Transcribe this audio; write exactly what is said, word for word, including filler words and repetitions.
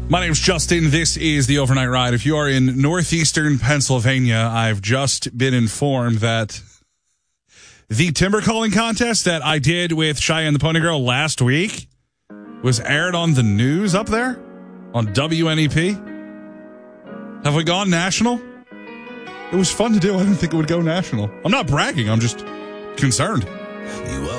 My name's Justin. This is the Overnight Ride. If you are in northeastern Pennsylvania, I've just been informed that the timber calling contest that I did with Cheyenne the Pony Girl last week was aired on the news up there on W N E P. Have we gone national? It was fun to do. I didn't think it would go national. I'm not bragging. I'm just concerned.